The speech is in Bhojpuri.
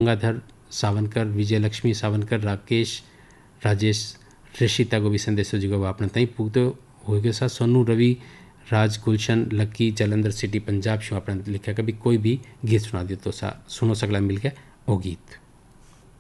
गंगाधर सावनकर, विजयलक्ष्मी सावनकर, राकेश राजेश ऋषिता को भी संदेश जो अपना तई पुगते हो साथ सोनू रवि राज गुलशन लक्की जलंधर सिटी पंजाब शो अपना लिखा कभी कोई भी गीत सुना दियो तो सा सुनो सकला मिल के वो गीत।